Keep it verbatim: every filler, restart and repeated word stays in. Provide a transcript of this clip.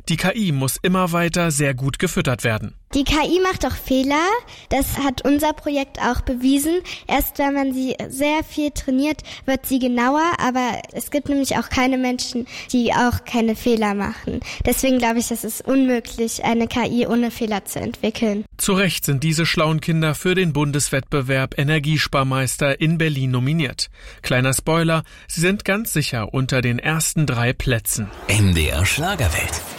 Die K I muss immer weiter sehr gut gefüttert werden. Die K I macht auch Fehler. Das hat unser Projekt auch bewiesen. Erst wenn man sie sehr viel trainiert, wird sie genauer. Aber es gibt nämlich auch keine Menschen, die auch keine Fehler machen. Deswegen glaube ich, es ist unmöglich, eine K I ohne Fehler zu entwickeln. Zu Recht sind diese schlauen Kinder für den Bundeswettbewerb Energiesparmeister in Berlin nominiert. Kleiner Spoiler, sie sind ganz sicher unter den ersten drei Plätzen. M D R Schlagerwelt.